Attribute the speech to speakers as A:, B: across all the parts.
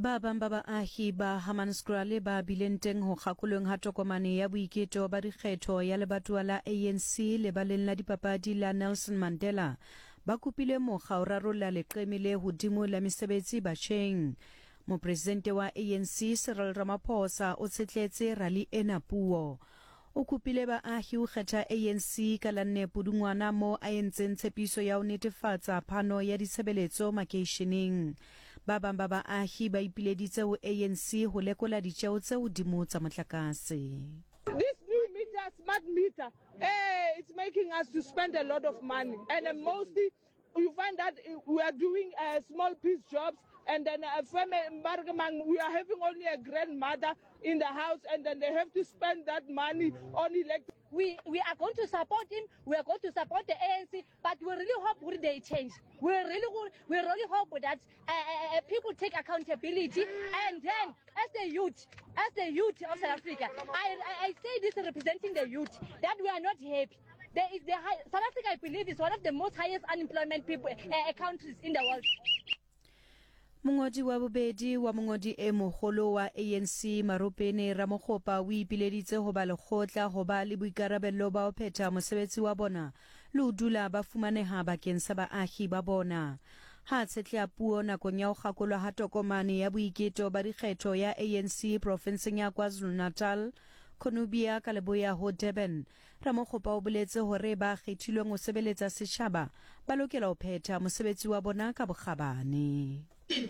A: Ba bang ba baahi ba Hammanskraal ba bileng teng ho kgakolong ha tokomane ya boiketo ba dikgetho ya lebatowa la ANC lebaleng la dipapadi la Nelson Mandela ba kopile mokga o rarolla leqeme le hodimo la mesebetsi batjheng. Mopresidente wa ANC Cyril Ramaphosa o tshetletse rally ena puo. O kopile baahi ho kgetha ANC ka la 4 Pudungwana mo a entseng tshepiso ya ho netefatsa phano ya ditshebeletso makeisheneng. Ba bang ba baahi ba ipileditse ho ANC ho lekola ditjeo tse hodimo tsa motlakase.
B: This new meter, smart meter, it's making us to spend a lot of money, and mostly you find that we are doing small piece jobs, and then we are having only a grandmother in the house, and then they have to spend that money on electricity.
C: We are going to support him. We are going to support the ANC, but we really hope they change. We really hope that people take accountability, and then as the youth of South Africa, I say this representing the youth that we are not happy. South Africa, I believe, is one of the most highest unemployment countries in the world.
A: Mongodi wa bobedi wa mongodi e mogolo wa ANC Maropene Ramokgopa o ipileditse ho ba lekgotla ho ba le boikarabello ba ho phetha mosebetsi wa bona le ho dula ba fumaneha bakeng sa baahi ba bona. Ha tshetlea puo nakong ya ho kgakolwa ha tokomane ya boiketo ba dikgetho ya ANC provinseng ya KwaZulu-Natal Konubia ka leboya ho Durban. Ramokgopa o boletse hore ba kgethilweng ho sebeletsa setjhaba ba lokela ho phetha mosebetsi wa bona ka bokgabane.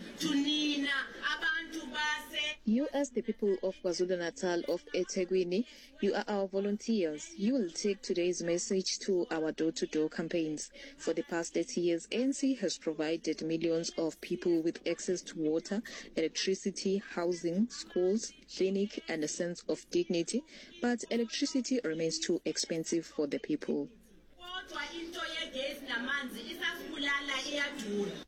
D: You, as the people of KwaZulu-Natal of eThekwini, you are our volunteers. You will take today's message to our door-to-door campaigns. For the past 30 years, ANC has provided millions of people with access to water, electricity, housing, schools, clinic, and a sense of dignity. But electricity remains too expensive for the people.